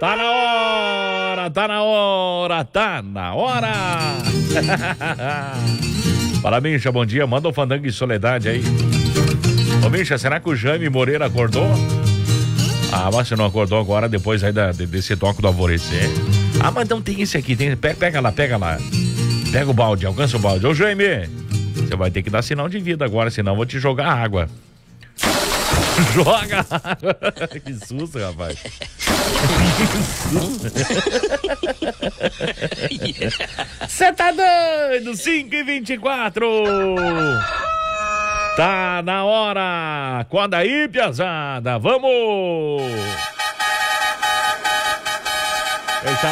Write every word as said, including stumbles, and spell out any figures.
Tá na hora, tá na hora, tá na hora. Fala, Mincha, bom dia. Manda um fandango de Soledade aí. Ô, Mincha, será que o Jaime Moreira acordou? Ah, mas você não acordou agora, depois aí da, desse toque do alvorecer. Ah, mas não tem esse aqui, tem, pega, pega lá, pega lá. Pega o balde, alcança o balde. Ô, Jaime, você vai ter que dar sinal de vida agora, senão eu vou te jogar água. Joga água. Que susto, rapaz. Você tá doido? cinco e vinte e quatro. Tá na hora. Acorda aí, piazada. Vamos. Eita.